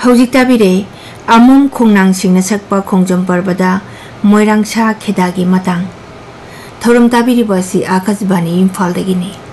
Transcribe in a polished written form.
हौजिक ताबिरे अमुम खोंगनांगसिंगना सकपा खोंजम पर्वदा मोइरांगसा खेदागी मतंग थौरम ताबिरिबा असि आकाशवाणी इम्फालदगिनी।